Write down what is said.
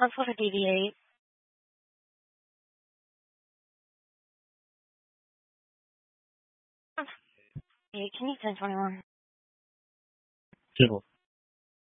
Let's go to DV8. Hey, can you 1021? General.